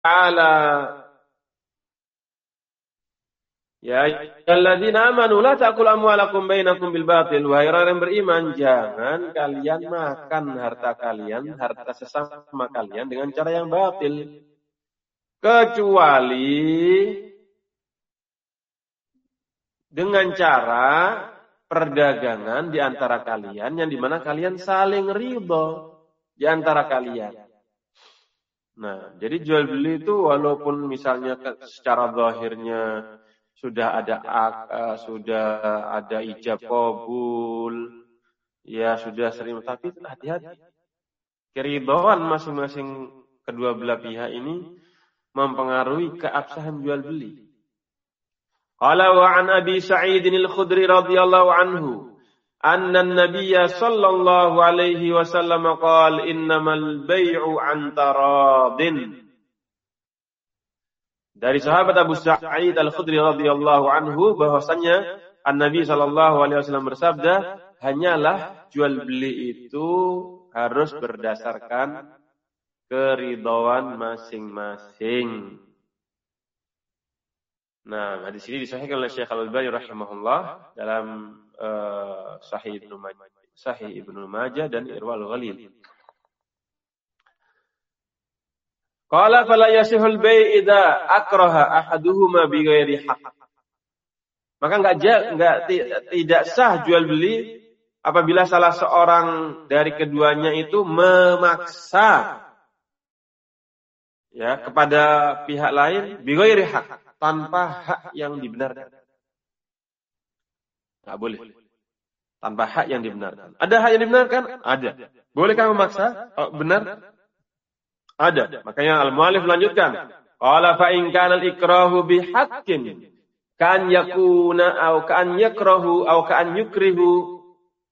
ta'ala, ya ayyuhalladzina amanu la ta'kulu amwalakum bainakum bil batil. Wahai orang yang beriman, jangan kalian makan harta sesama kalian dengan cara yang batil, kecuali dengan cara perdagangan di antara kalian yang dimana kalian saling ridho di antara kalian. Nah, jadi jual beli itu walaupun misalnya secara zahirnya sudah ada ijab qabul, ya sudah sering, tapi hati-hati. Keridhaan masing-masing kedua belah pihak ini mempengaruhi keabsahan jual beli. Qala wa an Abi Sa'id al-Khudri radhiyallahu anhu anna an-nabiy sallallahu alaihi wasallam qala innamal bai'u an taradin. Dari sahabat Abu Sa'id al-Khudri radhiyallahu anhu bahwasanya An-Nabi sallallahu alaihi wasallam bersabda, hanyalah jual beli itu harus berdasarkan keridhaan masing-masing. Nah, hadis ini disahihkan oleh Syekh Al-Albani rahimahullah dalam Sahih Ibnu Majah dan Irwaul Ghalil. Qala fala yasihul bai' idza akraha ahaduhuma bighairi haqq. Maka tidak sah jual beli apabila salah seorang dari keduanya itu memaksa ya kepada pihak lain bighairi haqq, tanpa hak yang dibenarkan. Enggak boleh. Tanpa hak yang dibenarkan. Ada hak yang dibenarkan? Ada. Bolehkah memaksa? Oh, benar? Ada. Makanya al-mu'allif lanjutkan. Qala fa in kana al-ikrahu bihaqqin kan yakuna aw kan yakrahu aw kan yukrihu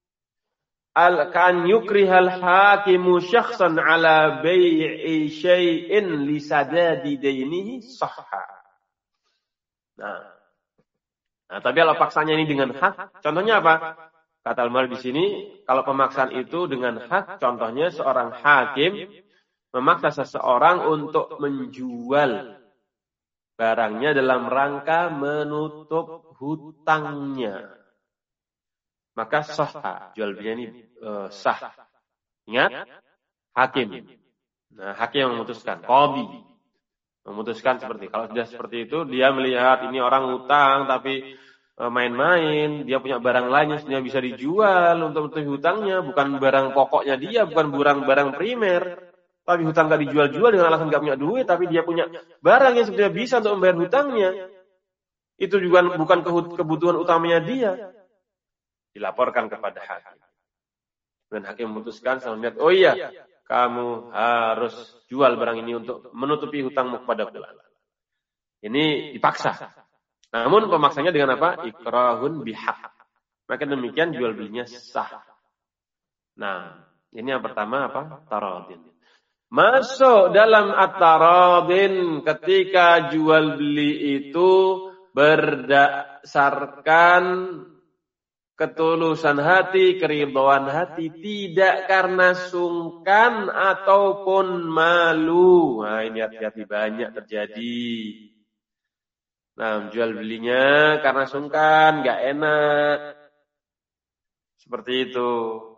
kan yukrihal hakimu syakhsan ala bai'i syai'in li sadadi dainihi sahha. Nah, tapi kalau paksanya ini dengan hak, contohnya apa? Kata al-mu'allif di sini, kalau pemaksaan itu dengan hak, contohnya seorang hakim memaksa seseorang untuk menjual barangnya dalam rangka menutup hutangnya. Maka sah, jual belinya ini sah. Ingat, hakim. Nah, hakim yang memutuskan, qadhi memutuskan seperti. Kalau sudah seperti itu, dia melihat ini orang utang tapi main-main, dia punya barang lain yang sudah bisa dijual untuk menutupi hutangnya, bukan barang pokoknya dia, bukan barang primer. Tapi hutang gak dijual-jual dengan alasan gak punya duit, tapi dia punya barang yang sebenarnya bisa untuk membayar hutangnya. Itu juga bukan kebutuhan utamanya dia. Dilaporkan kepada hakim. Dan hakim memutuskan sama melihat, oh iya, kamu harus jual barang ini untuk menutupi hutangmu kepada fulan. Ini dipaksa. Namun pemaksanya dengan apa? Ikrahun bihaq. Maka demikian jual belinya sah. Nah, ini yang pertama apa? Taradin. Masuk dalam at-taradin ketika jual beli itu berdasarkan ketulusan hati, keridhaan hati, tidak karena sungkan ataupun malu. Nah, ini hati-hati banyak terjadi. Nah, jual belinya karena sungkan, gak enak. Seperti itu.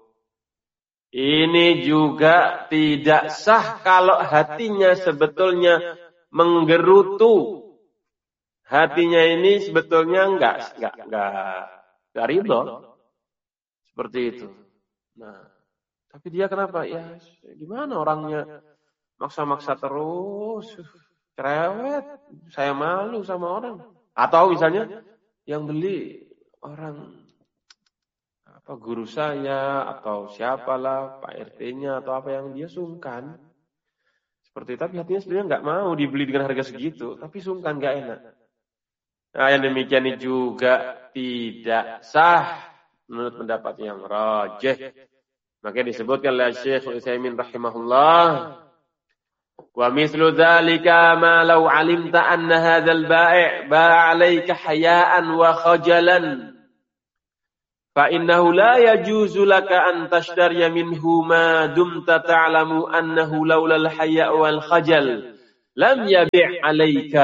Ini juga tidak sah kalau hatinya sebetulnya menggerutu. Hatinya ini sebetulnya enggak ridho. Seperti itu. Nah, tapi dia kenapa? Ya, gimana orangnya maksa-maksa terus, cerewet, saya malu sama orang. Atau misalnya yang beli orang guru saya atau siapalah, Pak RT-nya atau apa yang dia sungkan. Seperti itu, tapi hatinya sebenarnya nggak mau dibeli dengan harga segitu, tapi sungkan nggak enak. Nah, yang demikian ini juga tidak sah menurut pendapat yang rajih. Maka disebutkan oleh Syekh Utsaimin rahimahullah, wa mithlu dzalika ma law 'alimta anna hadzal bai' ba'a 'alaika haya'an wa khajalan fa innahu la yajuzu laka an tashtariya minhu ma dumta ta'lamu annahu laula al-haya' wal khajal lam yabi' 'alaika.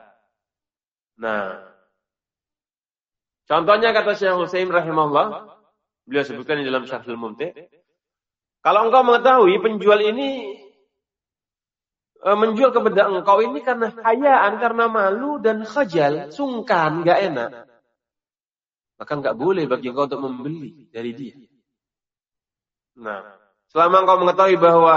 Nah, contohnya kata Syekh Utsaimin rahimahullah, beliau sebutkan di dalam Syarhul Mumti', kalau engkau mengetahui penjual ini menjual kepada engkau ini karena hayaan, karena malu dan khajal, sungkan, enggak enak, maka enggak boleh bagi engkau untuk membeli dari dia. Nah, selama engkau mengetahui bahwa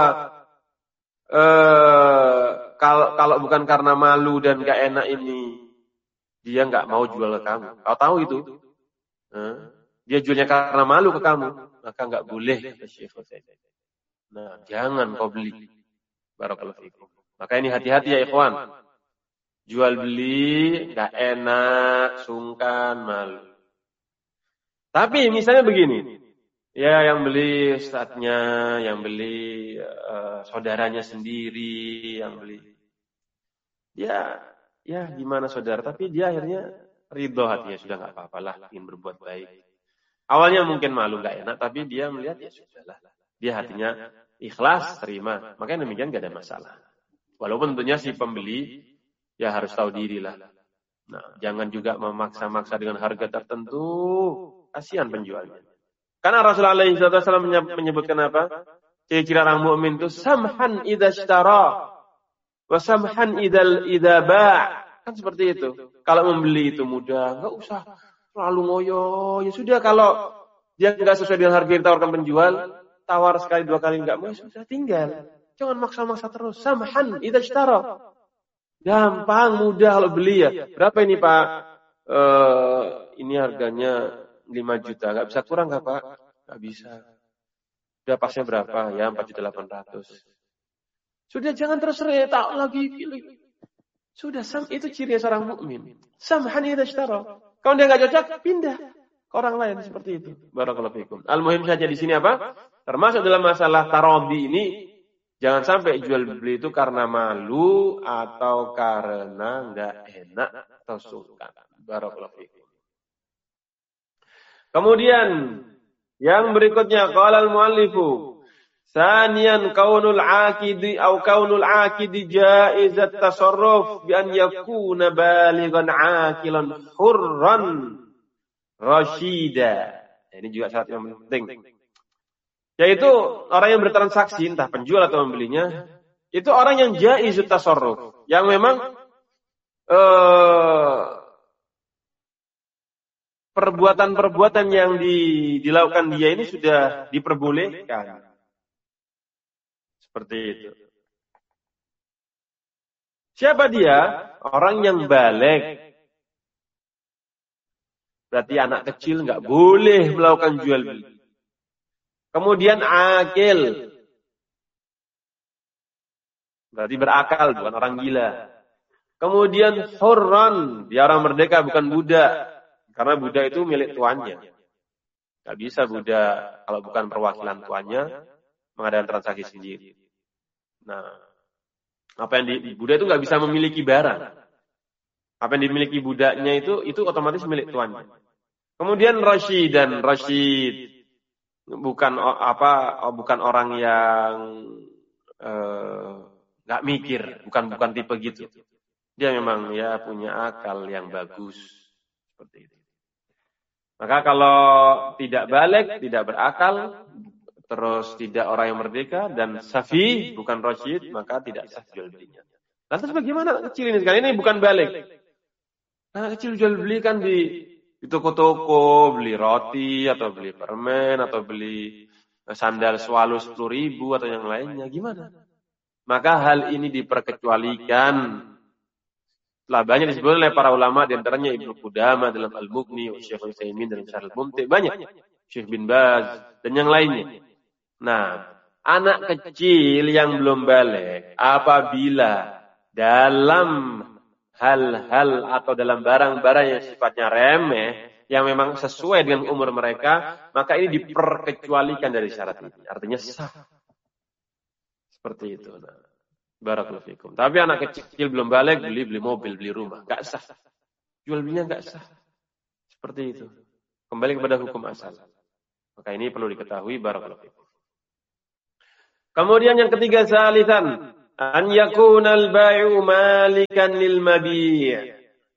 kalau bukan karena malu dan enggak enak ini, dia enggak mau jual ke kamu. Kau tahu itu? Dia jualnya karena malu ke kamu, maka enggak boleh, kata Syekh Utsaimin. Nah, jangan kau beli. Barakallahu fikum. Maka ini hati-hati ya ikhwan. Jual beli enggak enak, sungkan, malu. Tapi misalnya begini. Ya, yang beli ustadznya, yang beli saudaranya sendiri, yang beli. Ya gimana saudara, tapi dia akhirnya ridho hatinya, sudah enggak apa-apalah, ingin berbuat baik. Awalnya mungkin malu enggak enak, tapi dia melihat ya sudahlah. Dia hatinya ikhlas, terima. Makanya demikian enggak ada masalah. Walaupun tentunya si pembeli ya harus tahu diri lah. Nah, jangan juga memaksa-maksa dengan harga tertentu. Kasihan penjualnya. Karena Rasulullah SAW menyebutkan apa? Ciri-ciri orang mukmin itu samhan idza ishtara wa samhan idza ba'. Kan seperti itu. Kalau membeli itu mudah, enggak usah terlalu ngoyo. Ya sudah, kalau dia enggak sesuai dengan harga yang ditawarkan penjual, tawar sekali dua kali enggak mau, sudah tinggal. Jangan maksa-maksa terus. Samhan idza ishtara. Gampang, mudah kalau beli ya. Berapa ini Pak? Ini harganya 5 juta. Enggak bisa kurang enggak Pak? Enggak bisa. Udah pasnya berapa? Ya 4.800.000. Sudah, jangan terus tak lagi pilih. Sudah, itu ciri seorang mukmin. Samhan idza ishtara. Kalau dia enggak cocok, pindah ke orang lain, seperti itu. Barakallahu fikum. Al-muhim saja di sini apa? Termasuk dalam masalah taradhi ini, jangan sampai jual beli itu karena malu atau karena enggak enak atau sungkan. Barakallahu fikum. Kemudian yang berikutnya, qala al-muallifu saniyan kaunul aqidi au kaunul aqidi jaizat tasarruf bi an yakuna balighan aqilan hurran rasyida. Ini juga syarat yang penting. Yaitu orang yang bertransaksi, entah penjual atau membelinya, itu orang yang jaizut tasarruf, yang memang perbuatan-perbuatan yang dilakukan dia ini sudah diperbolehkan. Seperti itu. Siapa dia? Orang yang baligh. Berarti anak kecil enggak boleh melakukan jual beli. Kemudian akil. Berarti berakal, bukan orang gila. Kemudian hurran, dia orang merdeka, bukan budak. Karena budak itu milik tuannya. Gak bisa budak, kalau bukan perwakilan tuannya, mengadakan transaksi sendiri. Nah, apa yang budak itu gak bisa memiliki barang. Apa yang dimiliki budaknya itu otomatis milik tuannya. Kemudian Rashid, bukan orang yang nggak mikir, bukan tipe gitu. Dia memang ya punya akal yang bagus, seperti itu. Maka kalau tidak baligh, tidak berakal, terus tidak orang yang merdeka dan safi, bukan Rashid, maka tidak sah jual belinya. Lantas bagaimana anak kecil ini sekarang? Ini bukan baligh. Anak kecil jual beli kan di toko-toko, beli roti atau beli permen atau beli sandal swallow 10.000 atau yang lainnya, gimana? Maka hal ini diperkecualikan. Telah banyak disebut oleh para ulama, di antaranya Ibnu Qudamah dalam Al-Mughni, Syekh Utsaimin dalam Syarhul Mumti', banyak. Syekh bin Baz dan yang lainnya. Nah, anak kecil yang belum baligh apabila dalam hal-hal atau dalam barang-barang yang sifatnya remeh, yang memang sesuai dengan umur mereka, maka ini diperkecualikan dari syarat ini. Artinya sah. Seperti itu. Nah, barakallahu fikum. Tapi anak kecil belum baligh, beli mobil, beli rumah, enggak sah. Jual belinya enggak sah. Seperti itu. Kembali kepada hukum asal. Maka ini perlu diketahui, barakallahu fikum. Kemudian yang ketiga, salisan, an yakuna al-bai'u malikan lil mabi'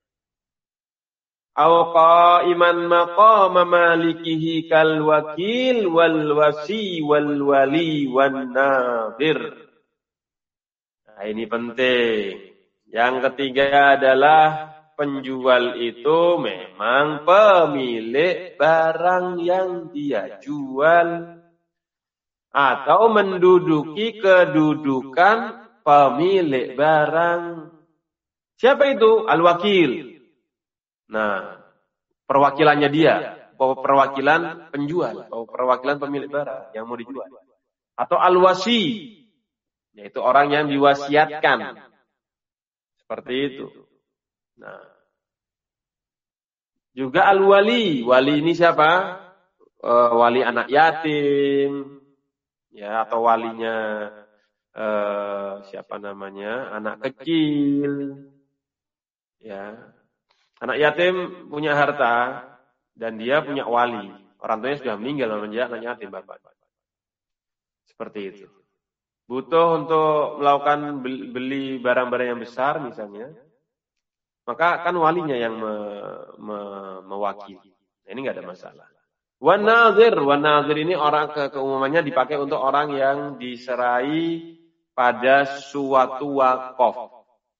aw qa'iman maqama malikihi kal wakil wal wasi wal wali wan nadhir. Nah, ini penting. Yang ketiga adalah penjual itu memang pemilik barang yang dia jual atau menduduki kedudukan pemilik barang. Siapa itu? Al-wakil. Nah, perwakilannya dia, perwakilan penjual, perwakilan pemilik barang yang mau dijual. Atau al-wasi, yaitu orang yang diwasiatkan. Seperti itu. Nah, juga al-wali. Wali ini siapa? Wali anak yatim, ya, atau walinya siapa namanya? Anak kecil, ya. Anak yatim punya harta dan dia punya wali. Orang tuanya sudah meninggal, namanya anak yatim bapak. Seperti itu. Butuh untuk melakukan beli barang-barang yang besar misalnya, maka kan walinya yang mewakili. Nah, ini nggak ada masalah. Wan nadhir ini orang keumumannya dipakai untuk orang yang diserai pada suatu wakaf.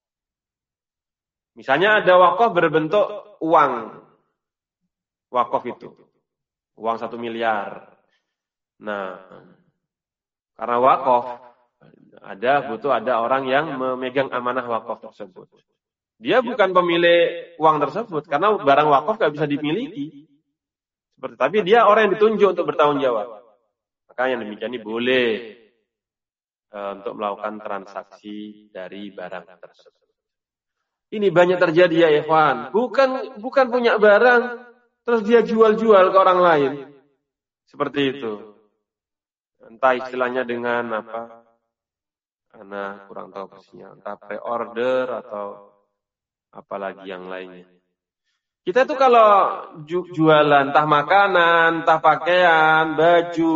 Misalnya ada wakaf berbentuk uang. Wakaf itu. Uang 1 miliar. Nah, karena wakaf, butuh ada orang yang memegang amanah wakaf tersebut. Dia bukan pemilik uang tersebut, karena barang wakaf gak bisa dimiliki. Tapi dia orang yang ditunjuk untuk bertanggung jawab. Maka yang demikian ini boleh untuk melakukan transaksi dari barang tersebut. Ini banyak terjadi ya ikhwan. Bukan punya barang, terus dia jual-jual ke orang lain. Seperti itu. Entah istilahnya dengan apa. Anak kurang tahu persisnya. Entah pre-order atau apalagi yang lainnya. Kita tuh kalau jualan entah makanan, entah pakaian, baju,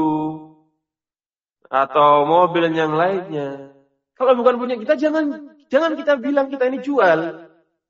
atau mobil yang lainnya. Kalau bukan punya kita, jangan kita bilang kita ini jual.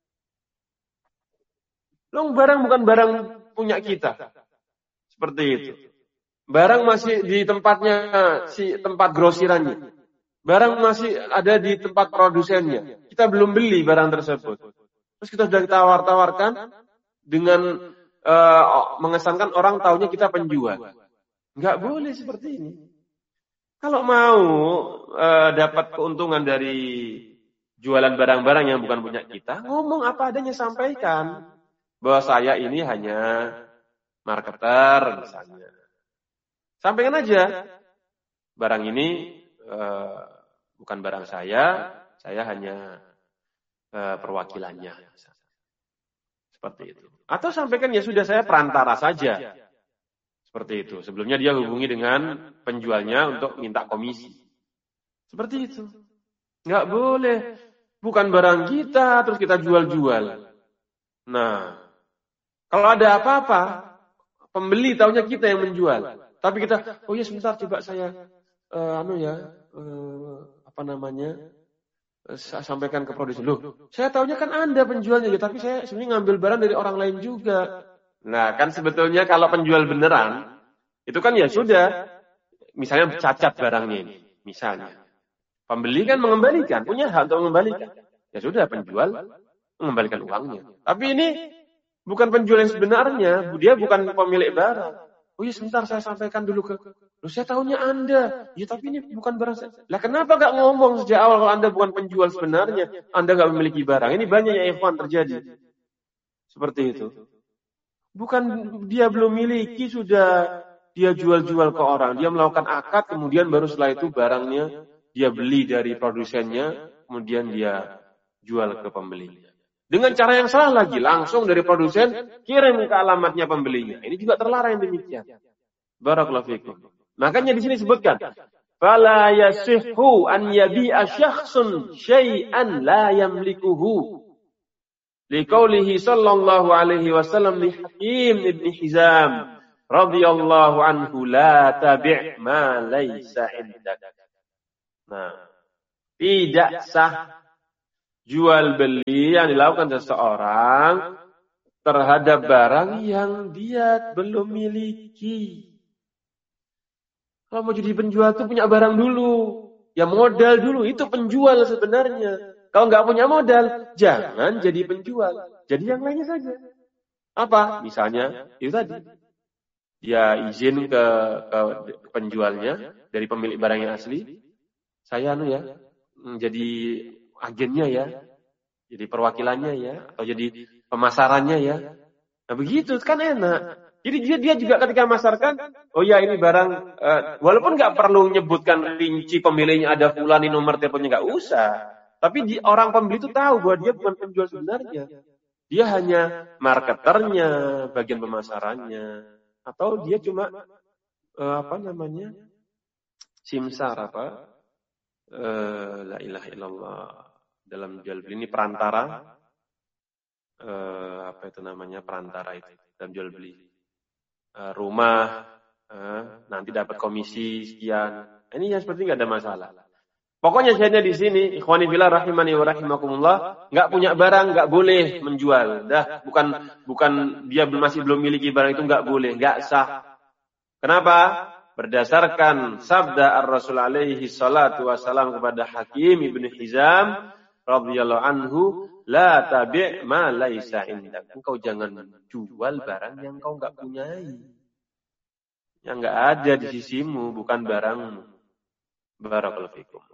Barang bukan barang punya kita. Seperti itu. Barang masih di tempatnya, tempat grosirannya. Barang masih ada di tempat produsennya. Kita belum beli barang tersebut. Terus kita sudah ditawar-tawarkan dengan mengesankan orang taunya kita penjual. Nggak boleh seperti ini. Kalau mau dapat keuntungan dari jualan barang-barang yang bukan punya kita, ngomong apa adanya, sampaikan bahwa saya ini hanya marketer misalnya. Sampaikan aja, barang ini bukan barang saya hanya perwakilannya. Seperti itu. Atau sampaikan ya sudah, saya perantara saja. Seperti itu. Sebelumnya dia hubungi dengan penjualnya untuk minta komisi. Seperti itu. Nggak boleh. Bukan barang kita, terus kita jual-jual. Nah, kalau ada apa-apa, pembeli taunya kita yang menjual. Tapi kita, oh ya sebentar coba saya, saya sampaikan ke produsen. Loh, saya taunya kan Anda penjualnya, ya, tapi saya sebenarnya ngambil barang dari orang lain juga. Nah, kan sebetulnya kalau penjual beneran, itu kan ya sudah, misalnya cacat barangnya ini, misalnya. Pembeli kan mengembalikan, punya hak untuk mengembalikan. Ya sudah, penjual mengembalikan uangnya. Tapi ini bukan penjual yang sebenarnya, dia bukan pemilik barang. Oh iya sebentar saya sampaikan dulu ke, loh saya tahunya Anda. Ya tapi ini bukan barang saya. Lah kenapa gak ngomong sejak awal kalau Anda bukan penjual sebenarnya, Anda gak memiliki barang. Ini banyak ya ikhwan terjadi. Seperti itu. Bukan dia belum miliki, sudah dia jual-jual ke orang. Dia melakukan akad, kemudian baru setelah itu barangnya dia beli dari produsennya, kemudian dia jual ke pembelinya. Dengan cara yang salah lagi, langsung dari produsen kirim ke alamatnya pembelinya. Ini juga terlarang demikian. Barakallahu fikum. Makanya di sini disebutkan, fala yasihhu an yabi'a syakhsun syai'an la yamlikuhu. Liqaulihi sallallahu alaihi wasallam li Hakim ibn Hizam radhiyallahu anhu, la tabi' ma laysa indak. Nah, Tidak sah jual beli yang dilakukan seseorang terhadap barang yang dia belum miliki. Kalau mau jadi penjual itu punya barang dulu. Ya modal dulu, itu penjual sebenarnya. Kalau nggak punya modal, jangan jadi penjual. Jadi yang lainnya saja. Apa? Misalnya, itu tadi. Dia izin ke penjualnya, dari pemilik barang yang asli. Saya jadi agennya ya. Jadi perwakilannya ya. Atau jadi pemasarannya ya. Nah begitu, kan enak. Jadi dia juga ketika masarkan, oh ya ini barang, walaupun nggak perlu menyebutkan rinci pemiliknya ada fulan, ini nomor teleponnya nggak usah. Tapi orang pembeli itu tahu bahwa dia bukan penjual sebenarnya. Dia hanya marketernya, bagian pemasarannya, atau dia cuma simsar la ilaha illallah dalam jual beli ini perantara, perantara itu dalam jual beli. Rumah, nanti dapat komisi sekian. Ini yang seperti nggak ada masalah. Pokoknya saya di sini, ikhwani fillah rahimani wa rahimakumullah, nggak punya barang nggak boleh menjual. Dah, bukan dia masih belum miliki barang itu nggak boleh, nggak sah. Kenapa? Berdasarkan sabda Ar-Rasul alaihi salatu wassalam kepada Hakim ibn Hizam radhiyallahu anhu, la tabi' ma laisa indak. Engkau jangan jual barang yang kau enggak punyai. Yang enggak ada di sisimu, bukan barangmu. Barakallahu fikum.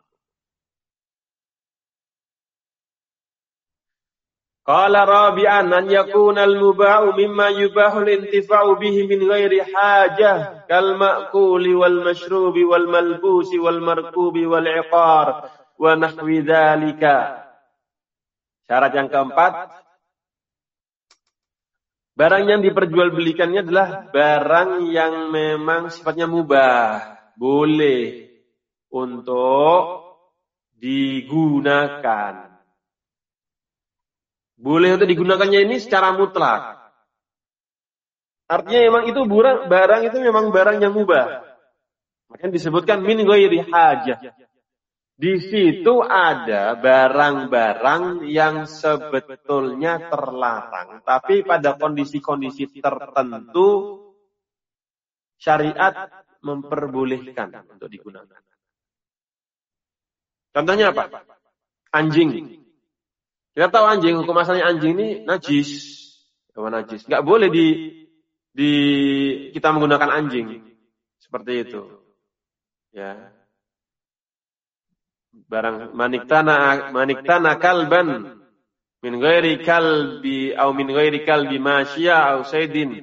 Qala rabi'an an yakuna al-muba'u mimma yubahu al-intifa'u bihi min ghairi hajah kal ma'kuli wal mashrubi wal malbusi wal markubi wal 'iqar wa nahwi dzalika. Syarat yang keempat, barang yang diperjualbelikannya adalah barang yang memang sifatnya mubah, boleh untuk digunakan. Boleh untuk digunakannya ini secara mutlak. Artinya memang itu barang itu memang barang yang mubah. Makanya disebutkan min ghairi hajah. Di situ ada barang-barang yang sebetulnya terlarang, tapi pada kondisi-kondisi tertentu syariat memperbolehkan untuk digunakan. Contohnya apa? Anjing. Kita tahu anjing, hukum asalnya anjing ini najis, hewan najis. Nggak boleh kita menggunakan anjing seperti itu. Ya. Barang maniktana kalban min ghairi kalbi atau min ghairi kalbi masya au saydin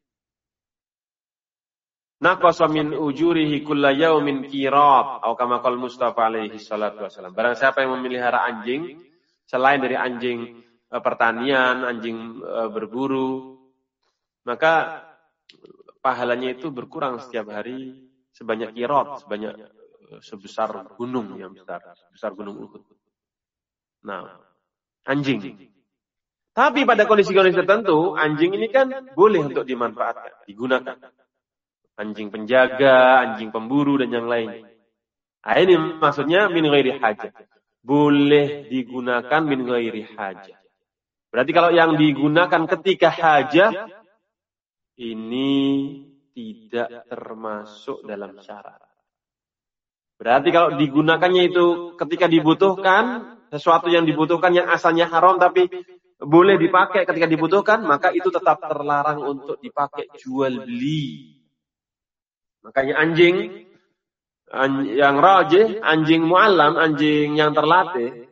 naqasa min ujurihi kulla yaumin qirat atau kama qala Mustafa alaihi salatu wasallam. Barang siapa yang memelihara anjing selain dari anjing pertanian, anjing berburu, maka pahalanya itu berkurang setiap hari sebanyak qirat, sebesar gunung yang besar, sebesar gunung Uhud. Nah, anjing. Tapi pada kondisi-kondisi tertentu, anjing ini kan boleh untuk dimanfaatkan, digunakan. Anjing penjaga, anjing pemburu dan yang lain. Nah, ini maksudnya min ghairi hajah. Boleh digunakan min ghairi hajah. Berarti kalau yang digunakan ketika hajah ini tidak termasuk dalam syarat. Berarti kalau digunakannya itu ketika dibutuhkan, sesuatu yang dibutuhkan yang asalnya haram tapi boleh dipakai ketika dibutuhkan, maka itu tetap terlarang untuk dipakai jual beli. Makanya anjing yang rajih, anjing mu'allam, anjing yang terlatih,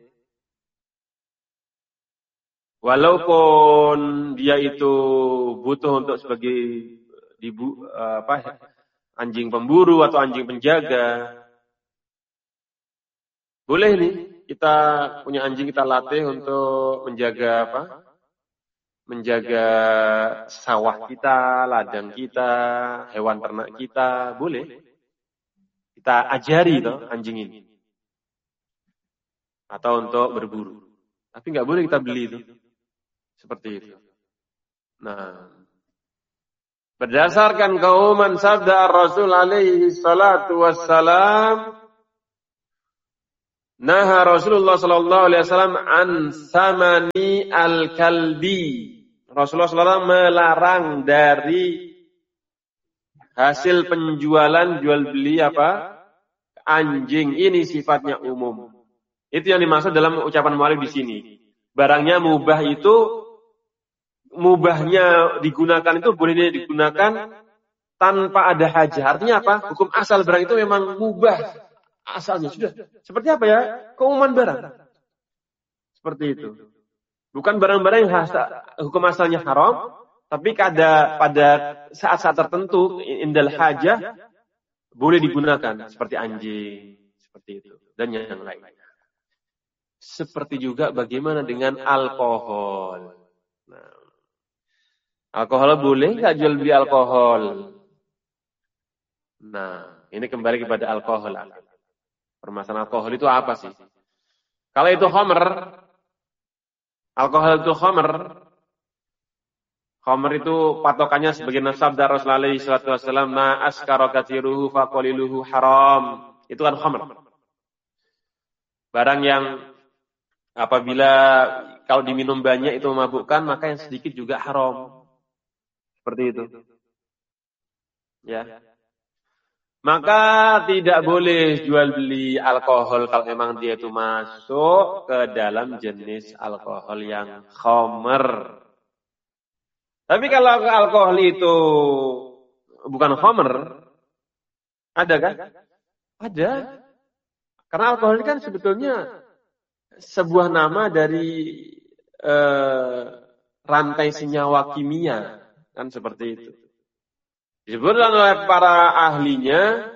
walaupun dia itu butuh untuk sebagai anjing pemburu atau anjing penjaga, boleh nih, kita punya anjing kita latih untuk menjaga menjaga sawah kita, ladang kita, hewan ternak kita, boleh. Kita ajari anjing ini. Atau untuk berburu. Tapi nggak boleh kita beli itu. Seperti itu. Nah, berdasarkan keumuman sabda Rasul alaihi salatu wassalam, Naha Rasulullah sallallahu alaihi wasallam an samani al-kalbi. Rasulullah SAW melarang dari hasil penjualan jual beli apa? Anjing. Ini sifatnya umum. Itu yang dimaksud dalam ucapan mu'allif di sini. Barangnya mubah itu, mubahnya digunakan itu boleh digunakan tanpa ada hajah. Artinya apa? Hukum asal barang itu memang mubah. Asalnya sudah. Seperti apa ya? Keumuman barang. Seperti itu. Bukan barang-barang yang hukum asalnya haram, tapi pada saat-saat tertentu, indal hajah, boleh digunakan. Seperti anjing. Seperti itu. Dan yang lain. Seperti juga bagaimana dengan alkohol. Nah, alkohol boleh nggak jual beli alkohol? Nah, ini kembali kepada alkohol. Permasalahan alkohol itu apa sih? Kalau itu khamr, alkohol itu khamr. Khamr itu patokannya sebagai sabda Rasulullah SAW, ma askara katsiruhu faqaliluhu haram. Itu kan khamr. Barang yang apabila kalau diminum banyak itu memabukkan, maka yang sedikit juga haram. Seperti itu. Ya. Maka tidak boleh jual beli alkohol kalau memang dia itu masuk ke dalam jenis alkohol yang khamr. Tapi kalau alkohol itu bukan khamr, ada kan? Ada. Karena alkohol ini kan sebetulnya sebuah nama dari rantai senyawa kimia, kan seperti itu. Disebutkan oleh para ahlinya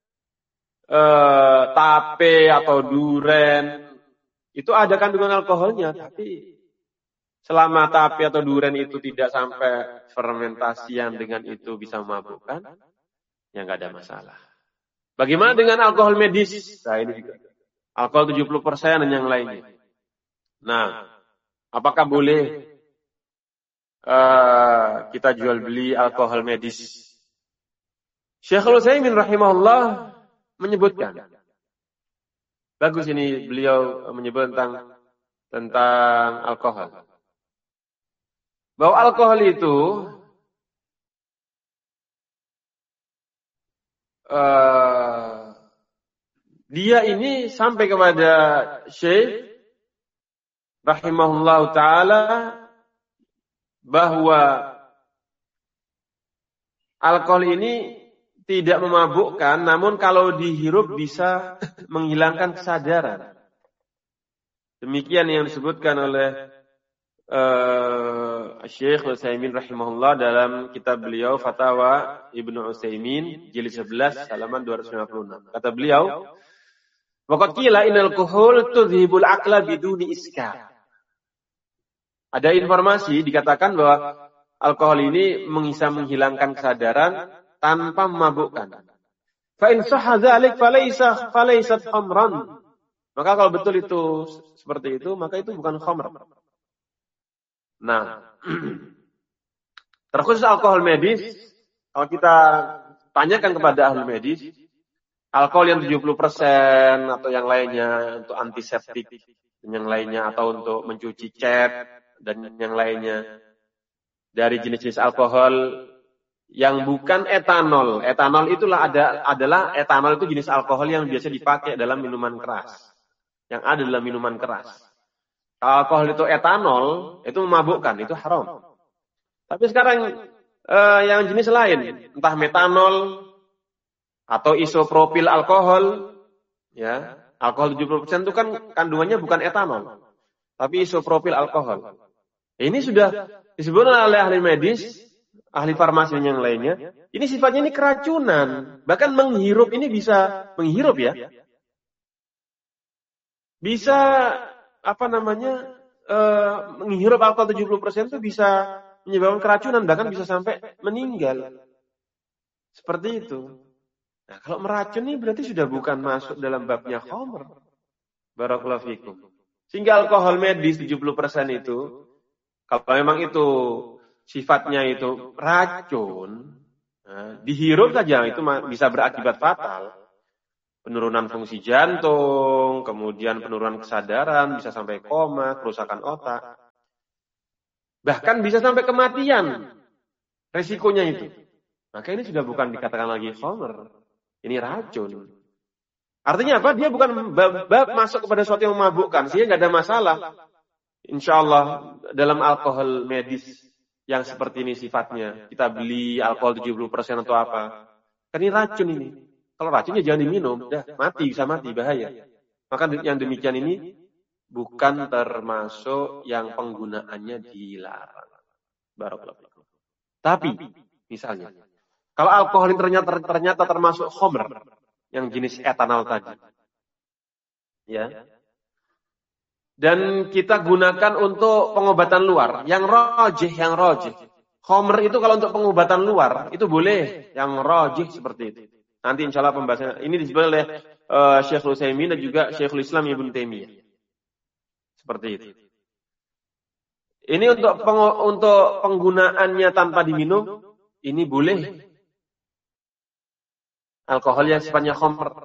tape atau duren itu ada kandungan alkoholnya, tapi selama tape atau duren itu tidak sampai fermentasian dengan itu bisa memabukkan, ya nggak ada masalah. Bagaimana dengan alkohol medis? Nah ini juga. Alkohol 70% dan yang lainnya. Nah, apakah boleh kita jual beli alkohol medis? Syekhul Utsaimin rahimahullah menyebutkan. Bagus ini beliau menyebut tentang alkohol. Bahwa alkohol itu dia ini sampai kepada Syekh rahimahullah ta'ala bahwa alkohol ini tidak memabukkan, namun kalau dihirup bisa menghilangkan kesadaran. Demikian yang disebutkan oleh Syekh Utsaimin rahimahullah dalam kitab beliau Fatawa Ibnu Utsaimin jilid 11 halaman 256. Kata beliau, waqad qila innal alkohol tudhibul aqla biduni iskar. Ada informasi dikatakan bahwa alkohol ini bisa menghilangkan kesadaran tanpa memabukkan. Fa in sahha dzalik falaysat khamran. Maka kalau betul itu seperti itu, maka itu bukan khamr. Nah, terkhusus alkohol medis, kalau kita tanyakan kepada ahli medis, alkohol yang 70% atau yang lainnya untuk antiseptik dan yang lainnya atau untuk mencuci cat dan yang lainnya dari jenis-jenis alkohol yang bukan etanol. Etanol itulah adalah etanol itu jenis alkohol yang biasa dipakai dalam minuman keras. Yang ada dalam minuman keras. Kalau alkohol itu etanol, itu memabukkan, itu haram. Tapi sekarang yang jenis lain, entah metanol atau isopropil alkohol, ya, alkohol 70% itu kan kandungannya bukan etanol, tapi isopropil alkohol. Ini sudah disebutkan oleh ahli medis, ahli farmasi dan yang lainnya. Ini sifatnya ini keracunan, bahkan menghirup ini bisa menghirup ya, bisa menghirup alkohol 70% itu bisa menyebabkan keracunan, bahkan bisa sampai meninggal. Seperti itu. Nah, kalau meracuni berarti sudah bukan masuk dalam babnya khamr. Barakallahu fikum. Sehingga alkohol medis 70% itu, kalau memang itu sifatnya itu racun, nah, dihirup saja itu bisa berakibat fatal. penurunan fungsi jantung, kemudian penurunan kesadaran, bisa sampai koma, kerusakan otak. Bahkan bisa sampai kematian. Resikonya itu. Maka ini sudah bukan dikatakan lagi khamr. Ini racun. Artinya apa? Dia bukan bab masuk kepada sesuatu yang memabukkan. Sehingga nggak ada masalah. Insya Allah dalam alkohol medis yang seperti ini sifatnya. Kita beli alkohol 70% atau apa. Kan ini racun ini. Kalau racunnya jangan diminum. Dah, bisa mati, bahaya. Maka yang demikian ini bukan termasuk yang penggunaannya dilarang. Barakallahu fikum. Tapi, misalnya, kalau alkohol ini ternyata termasuk khamr, yang jenis etanol tadi. Ya. Dan kita gunakan untuk pengobatan luar. Yang rajih. Khamr itu kalau untuk pengobatan luar, itu boleh. Yang rajih seperti itu. Nanti insya Allah pembahasannya. Ini disebut oleh Syekhul Utsaimin dan juga Syekhul Islam Ibnu Taimiyah. Seperti itu. Ini untuk penggunaannya tanpa diminum, ini boleh. Alkohol yang sifatnya khamr.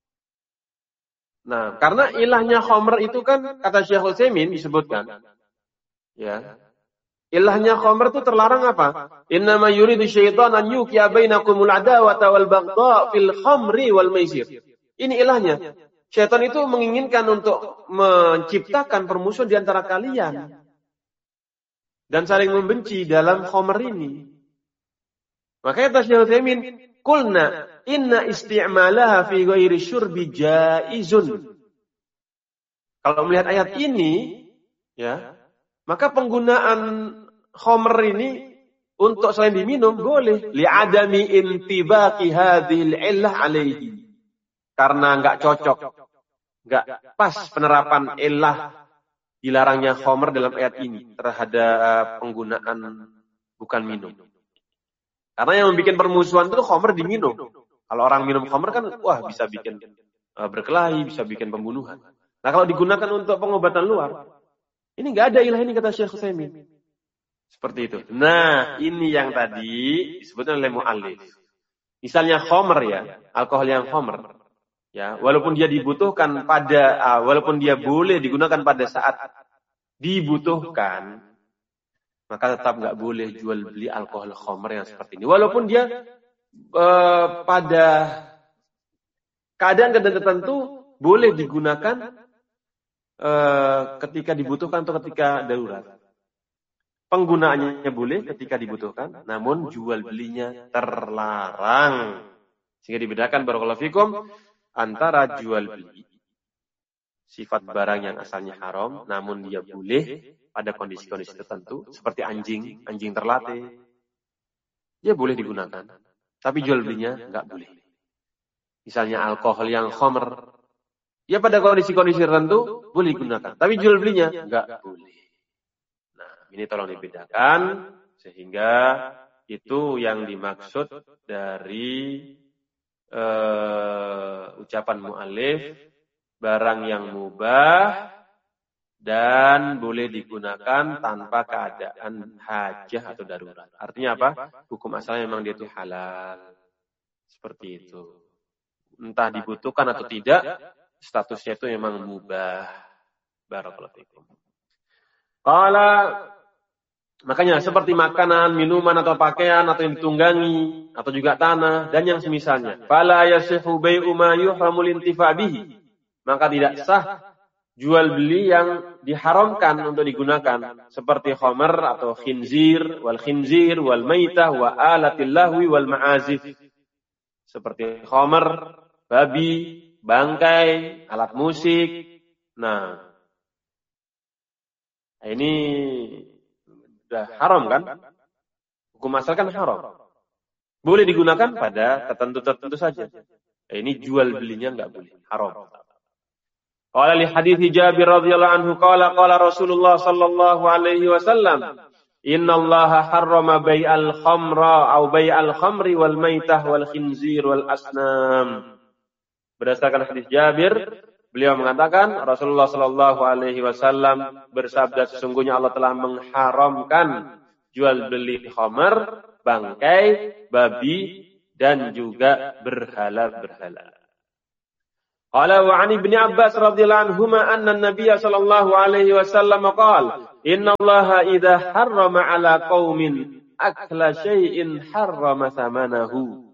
Nah, karena ilahnya khamr itu kan, kata Syekhul Utsaimin disebutkan. Ya. Ilahnya khamr itu terlarang apa? Innama yuridu syaitan an yuqiya bainakumul adawata wal baghdha fil khamri wal maisir. Ini ilahnya. Syaitan itu menginginkan untuk menciptakan permusuhan di antara kalian dan saling membenci dalam khamr ini. Makanya kata Syekhul Utsaimin, qulna inna isti'malaha fi ghairi syurbi jaizun. Kalau melihat ayat ini, ya, maka penggunaan khamr ini untuk selain diminum boleh. Li'adami intibaqi hadhil illah alaihi. Karena enggak cocok, enggak pas penerapan illah dilarangnya khamr dalam ayat ini terhadap penggunaan bukan minum. Karena yang membuat permusuhan itu khamr diminum. Kalau orang minum khamr kan, wah bisa bikin berkelahi, bisa bikin pembunuhan. Nah kalau digunakan untuk pengobatan luar, ini nggak ada ilah ini kata Syekh Utsaimin. Seperti itu. Nah ini yang tadi disebutkan oleh mu'allif. Misalnya khamr ya, alkohol yang khamr. Ya, walaupun dia dibutuhkan walaupun dia boleh digunakan pada saat dibutuhkan, maka tetap nggak boleh jual beli alkohol khamr yang seperti ini. Walaupun dia pada keadaan tertentu boleh digunakan ketika dibutuhkan atau ketika darurat. Penggunaannya boleh ketika dibutuhkan, namun jual belinya terlarang. Sehingga dibedakan barakallahu fikum antara jual beli sifat barang yang asalnya haram, namun dia boleh pada kondisi-kondisi tertentu, seperti anjing terlatih, dia boleh digunakan, tapi jual belinya nggak boleh. Misalnya alkohol yang khamr, ya pada kondisi-kondisi tertentu boleh digunakan, tapi jual belinya nggak boleh. Nah, ini tolong dibedakan, sehingga itu yang dimaksud dari ucapan mu'allif, barang yang mubah dan boleh digunakan tanpa keadaan hajah atau darurat. Artinya apa? Hukum asalnya memang dia itu halal. Seperti itu. Entah dibutuhkan atau tidak, statusnya itu memang mubah. Barakallahu fikum. Makanya seperti makanan, minuman atau pakaian atau yang ditunggangi atau juga tanah dan yang semisalnya. Fala yasihu bai'u ma yuhramul intifa' bihi. Maka tidak sah jual beli yang diharamkan untuk digunakan seperti khamr atau khinzir wal maitah wa alatil lahwi wal ma'azif. Seperti khamr, babi, bangkai, alat musik. Nah, ini sudah haram kan? Hukum asal kan haram. Boleh digunakan pada tertentu saja. Ini jual belinya enggak boleh, haram. Qala li hadits Jabir radhiyallahu anhu qala Rasulullah sallallahu alaihi wasallam, "Innallaha harrama bai'al khamra aw bai'al khamri wal maitah wal khinzir wal asnam." Berdasarkan hadis Jabir, beliau mengatakan Rasulullah sallallahu alaihi wasallam bersabda, sesungguhnya Allah telah mengharamkan jual beli khamr, bangkai, babi dan juga berhala-berhala. Qala wa 'an Ibnu Abbas radhiyallahu anhuma anna an-nabiy sallallahu alaihi wasallam qala inna Allaha idza harrama 'ala qaumin akla syai'in harrama thamanahu.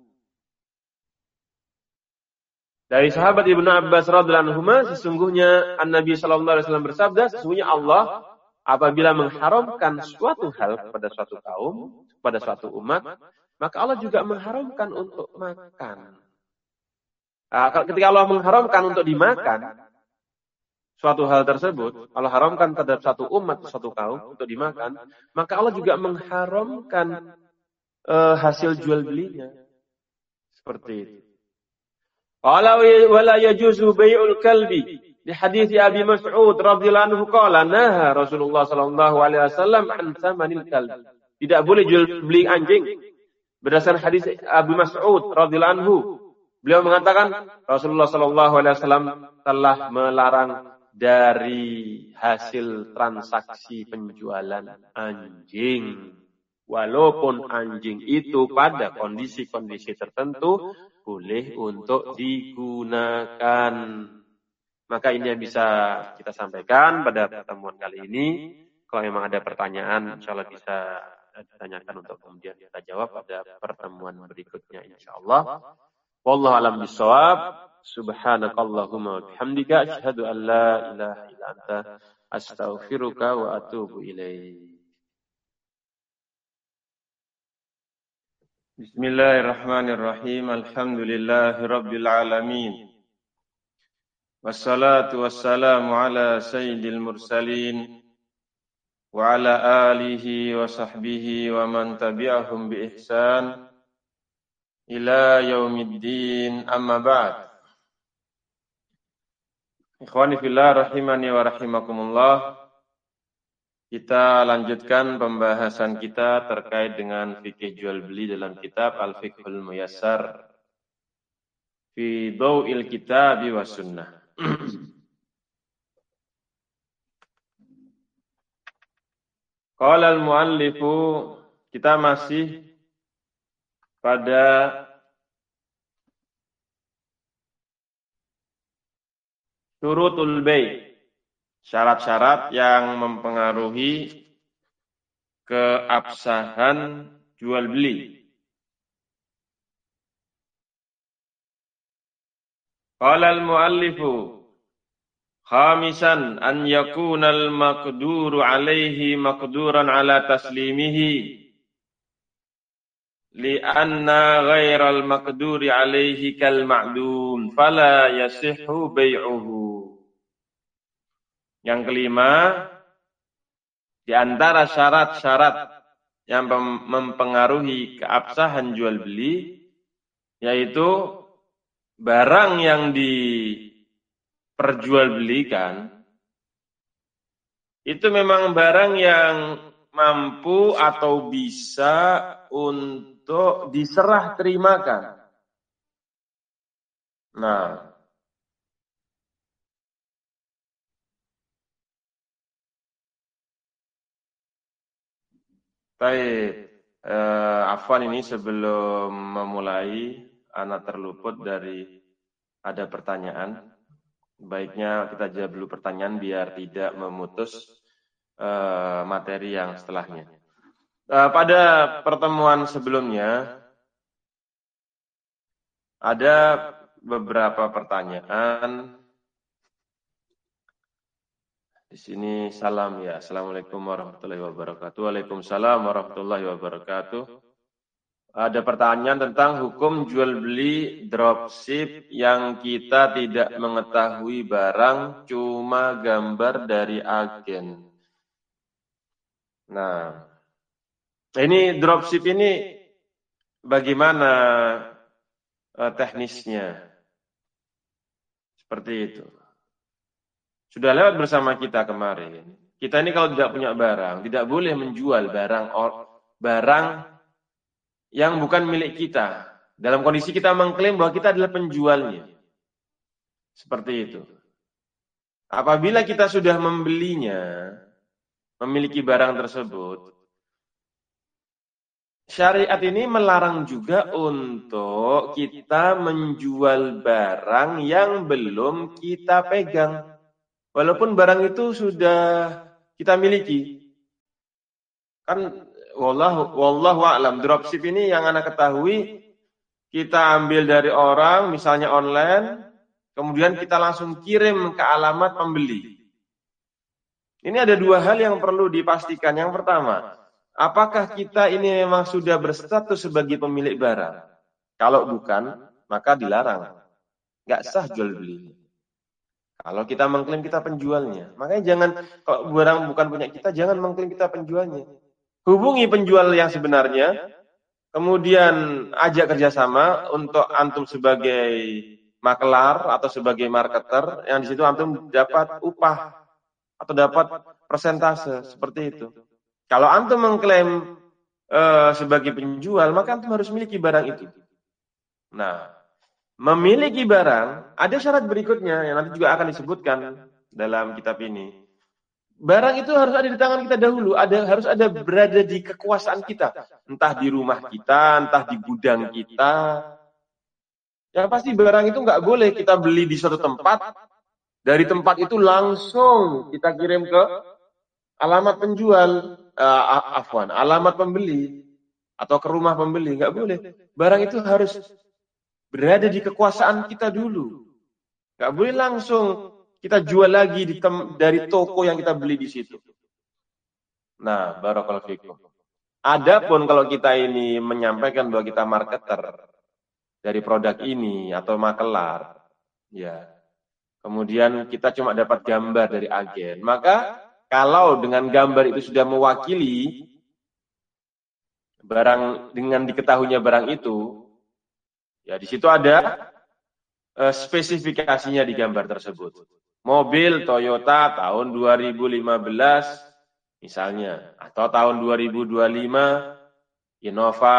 Dari sahabat Ibnu Abbas radhiyallahu anhuma, sesungguhnya An-Nabi sallallahu alaihi wasallam bersabda, sesungguhnya Allah apabila mengharamkan suatu hal kepada suatu kaum, kepada suatu umat, maka Allah juga mengharamkan untuk makan. Ketika Allah mengharamkan untuk dimakan suatu hal tersebut, Allah haramkan terhadap satu umat, satu kaum untuk dimakan, maka Allah juga mengharamkan hasil jual belinya. Seperti itu. Qala wala yajuzu bai'ul kalbi. Di hadis Abi Mas'ud radhiyallahu anhu qala naha Rasulullah sallallahu alaihi wasallam an tsamanil kalbi. Tidak boleh jual beli anjing. Berdasarkan hadis Abi Mas'ud radhiyallahu anhu, beliau mengatakan Rasulullah sallallahu alaihi wasallam telah melarang dari hasil transaksi penjualan anjing. Walaupun anjing itu pada kondisi-kondisi tertentu boleh untuk digunakan. Maka ini yang bisa kita sampaikan pada pertemuan kali ini. Kalau memang ada pertanyaan, insyaallah bisa ditanyakan untuk kemudian kita jawab pada pertemuan berikutnya insyaallah. Wallahu a'lam bishawab. Subhanakallahumma wa bihamdika asyhadu an la ilaha illa anta astaghfiruka wa atubu ilaik. Bismillahirrahmanirrahim. Alhamdulillahirabbil alamin. Wassalatu wassalamu ala sayyidil mursalin wa ala alihi wa sahbihi wa man tabi'ahum bi ihsan ila yaumiddin, amma ba'd. Ikhwani fillah rahimani wa rahimakumullah. Kita lanjutkan pembahasan kita terkait dengan fikih jual beli dalam kitab Al-Fiqhul Muyassar fi Dhau'il Kitabi was Sunnah. Qala al-muallifu, kita masih pada syurutul bai', syarat-syarat yang mempengaruhi keabsahan jual beli. Qala al-muallifu khamisan an yakuna al-maqduru alaihi maqduran ala taslimihi li'anna ghairal maqduri alaihi kal ma'dum fala yasihhu bai'uhu. Yang kelima, di antara syarat-syarat yang mempengaruhi keabsahan jual beli, yaitu barang yang diperjualbelikan itu memang barang yang mampu atau bisa untuk diserah terimakan. Nah, baik, afwan ini sebelum memulai, anak terluput dari ada pertanyaan. Baiknya kita jawab dulu pertanyaan biar tidak memutus materi yang setelahnya. Pada pertemuan sebelumnya ada beberapa pertanyaan. Di sini salam ya. Assalamualaikum warahmatullahi wabarakatuh. Waalaikumsalam warahmatullahi wabarakatuh. Ada pertanyaan tentang hukum jual beli dropship yang kita tidak mengetahui barang, cuma gambar dari agen. Nah, ini dropship ini bagaimana teknisnya? Seperti itu. Sudah lewat bersama kita kemarin. Kita ini kalau tidak punya barang, tidak boleh menjual barang yang bukan milik kita. Dalam kondisi kita mengklaim bahwa kita adalah penjualnya. Seperti itu. Apabila kita sudah membelinya, memiliki barang tersebut, syariat ini melarang juga untuk kita menjual barang yang belum kita pegang. Walaupun barang itu sudah kita miliki. Kan wallahu a'lam, dropship ini yang anak ketahui, kita ambil dari orang, misalnya online, kemudian kita langsung kirim ke alamat pembeli. Ini ada dua hal yang perlu dipastikan. Yang pertama, apakah kita ini memang sudah berstatus sebagai pemilik barang? Kalau bukan, maka dilarang. Nggak sah jual beli. Kalau kita mengklaim kita penjualnya. Makanya jangan, kalau barang bukan punya kita, jangan mengklaim kita penjualnya. Hubungi penjual yang sebenarnya, kemudian ajak kerjasama untuk antum sebagai makelar atau sebagai marketer, yang di situ antum dapat upah atau dapat persentase seperti itu. Kalau antum mengklaim sebagai penjual, maka antum harus miliki barang itu. Nah, memiliki barang, ada syarat berikutnya yang nanti juga akan disebutkan dalam kitab ini. Barang itu harus ada di tangan kita dahulu, harus ada berada di kekuasaan kita. Entah di rumah kita, entah di gudang kita. Yang pasti barang itu nggak boleh kita beli di suatu tempat, dari tempat itu langsung kita kirim ke alamat penjual, alamat pembeli, atau ke rumah pembeli, nggak boleh. Barang itu harus berada di kekuasaan kita dulu. Nggak boleh langsung kita jual lagi dari toko yang kita beli di situ. Nah, barakallahu fikum. Adapun kalau kita ini menyampaikan bahwa kita marketer dari produk ini atau makelar, ya. Kemudian kita cuma dapat gambar dari agen. Maka kalau dengan gambar itu sudah mewakili barang dengan diketahuinya barang itu, ya di situ ada spesifikasinya di gambar tersebut. Mobil Toyota tahun 2015 misalnya, atau tahun 2025 Innova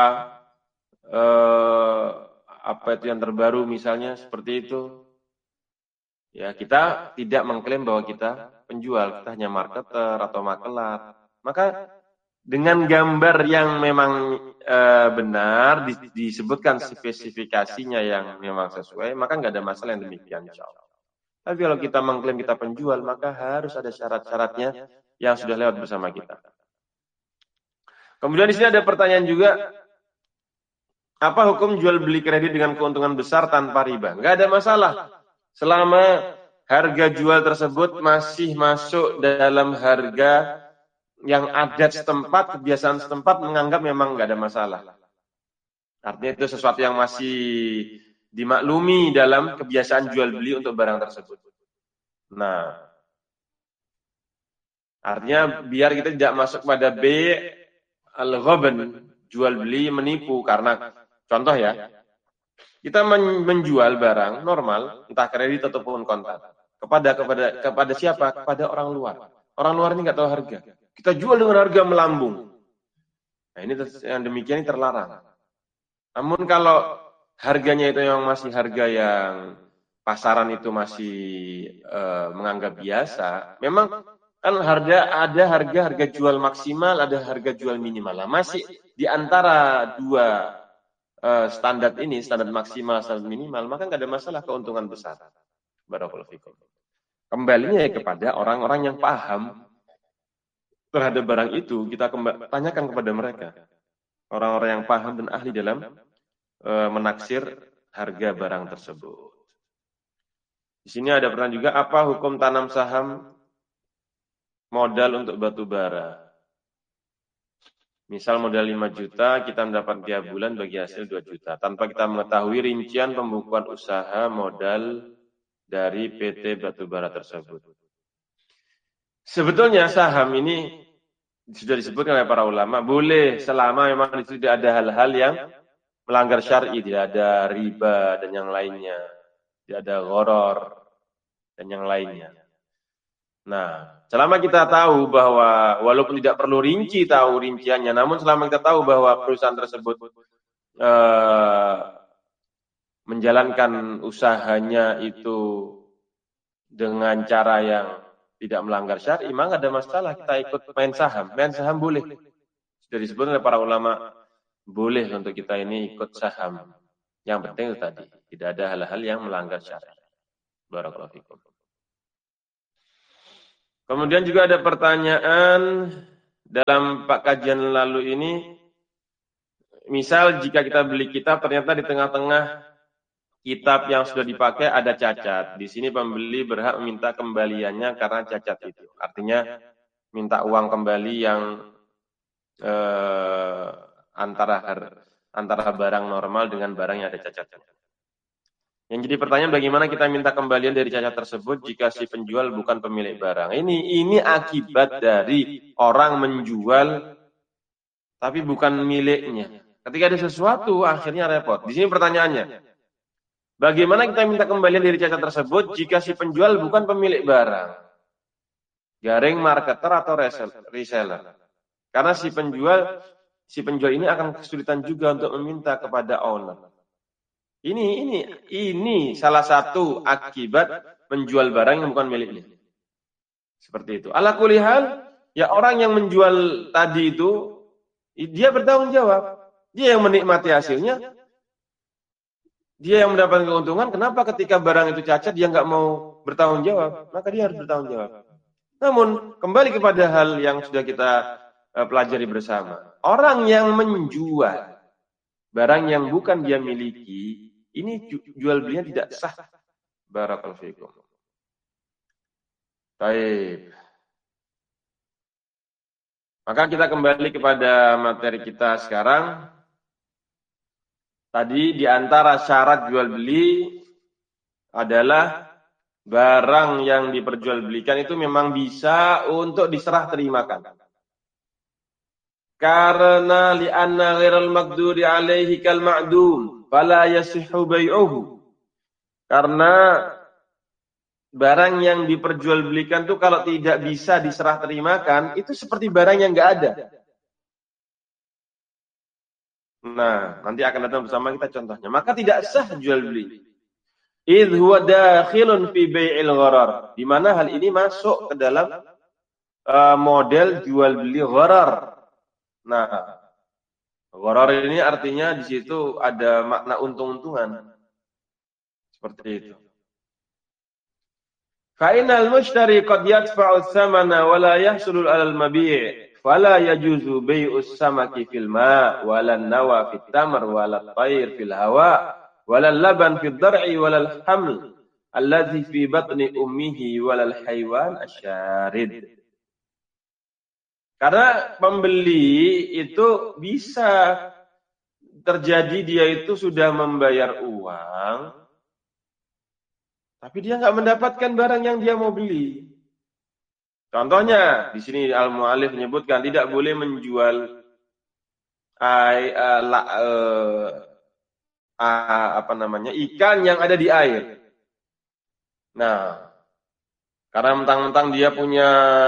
apa itu yang terbaru misalnya seperti itu. Ya, kita tidak mengklaim bahwa kita penjual, kita hanya marketer atau makelar. Maka dengan gambar yang memang benar, disebutkan spesifikasinya yang memang sesuai, maka nggak ada masalah yang demikian, insya Allah. Tapi kalau kita mengklaim kita penjual, maka harus ada syarat-syaratnya yang sudah lewat bersama kita. Kemudian di sini ada pertanyaan juga, apa hukum jual beli kredit dengan keuntungan besar tanpa riba? Nggak ada masalah. Selama harga jual tersebut masih masuk dalam harga yang adat setempat, kebiasaan setempat menganggap memang nggak ada masalah. Artinya itu sesuatu yang masih dimaklumi dalam kebiasaan jual beli untuk barang tersebut. Nah, artinya biar kita tidak masuk pada al-ghaban, jual beli menipu, karena contoh ya, kita menjual barang normal, entah kredit ataupun kontan, kepada siapa? Kepada orang luar. Orang luar ini nggak tahu harga. Kita jual dengan harga melambung. Nah, ini yang demikian ini terlarang. Namun kalau harganya itu yang masih harga yang pasaran itu masih menganggap biasa, memang kan ada harga jual maksimal, ada harga jual minimal. Nah, masih di antara dua standar ini, standar maksimal, standar minimal, maka nggak ada masalah keuntungan besar. Barakallahu fikum. Kembalinya ya kepada orang-orang yang paham terhadap barang itu, kita tanyakan kepada mereka. Orang-orang yang paham dan ahli dalam menaksir harga barang tersebut. Di sini ada pertanyaan juga, apa hukum tanam saham modal untuk batu bara? Misal modal 5 juta, kita mendapat tiap bulan bagi hasil 2 juta. Tanpa kita mengetahui rincian pembukuan usaha modal dari PT batubara tersebut. Sebetulnya saham ini sudah disebutkan oleh para ulama, boleh selama memang itu tidak ada hal-hal yang melanggar syar'i, tidak ada riba dan yang lainnya, tidak ada gharar dan yang lainnya. Nah, selama kita tahu bahwa walaupun tidak perlu tahu rinciannya, namun selama kita tahu bahwa perusahaan tersebut menjalankan usahanya itu dengan cara yang tidak melanggar syar'i, memang ada masalah kita ikut main saham. Main saham boleh. Sudah disebut oleh para ulama boleh untuk kita ini ikut saham. Yang penting itu tadi, tidak ada hal-hal yang melanggar syariat. Barakallahu fikum. Kemudian juga ada pertanyaan dalam kajian lalu ini, misal jika kita beli kitab ternyata di tengah-tengah kitab yang sudah dipakai ada cacat. Di sini pembeli berhak meminta kembaliannya karena cacat itu. Artinya minta uang kembali yang antara barang normal dengan barang yang ada cacatnya. Yang jadi pertanyaan, bagaimana kita minta kembalian dari cacat tersebut jika si penjual bukan pemilik barang? Ini akibat dari orang menjual tapi bukan miliknya. Ketika ada sesuatu akhirnya repot. Di sini pertanyaannya, bagaimana kita minta kembalian dari cacat tersebut jika si penjual bukan pemilik barang? Garing marketer atau reseller? Karena si penjual ini akan kesulitan juga untuk meminta kepada owner. Ini salah satu akibat menjual barang yang bukan miliknya. Seperti itu. Ala kulli hal, ya orang yang menjual tadi itu, dia bertanggung jawab. Dia yang menikmati hasilnya. Dia yang mendapatkan keuntungan. Kenapa ketika barang itu cacat dia nggak mau bertanggung jawab? Maka dia harus bertanggung jawab. Namun kembali kepada hal yang sudah kita pelajari bersama. Orang yang menjual barang yang bukan dia miliki, ini jual belinya tidak sah. Barakallahu fikum. Baik. Maka kita kembali kepada materi kita sekarang. Tadi di antara syarat jual beli adalah barang yang diperjualbelikan itu memang bisa untuk diserah terimakan. Karena li'anna ghairal maqduri alaihi kal ma'dum fala yasihhu bai'uhu. Karena barang yang diperjualbelikan itu kalau tidak bisa diserah terimakan, itu seperti barang yang enggak ada. Nah, nanti akan datang bersama kita contohnya. Maka tidak sah jual beli. Idh huwa dakhilun fi bai'il gharar. Di mana hal ini masuk ke dalam model jual beli gharar. Nah, gharar ini artinya di situ ada makna untung-untungan. Seperti itu. Fa innal mushtari qad yadfa'u thamana wa la yahsulu 'alal mabi', fala yajuzu bai'us samaki fil ma' wala nawa fit tamr wala tayr fil hawa wala laban fid dar'i wala haml alladhi fi batni ummihi wala haywan asyarid. Karena pembeli itu bisa terjadi dia itu sudah membayar uang, tapi dia nggak mendapatkan barang yang dia mau beli. Contohnya di sini Al-Mu'allif menyebutkan tidak boleh menjual ikan yang ada di air. Nah, karena mentang-mentang dia punya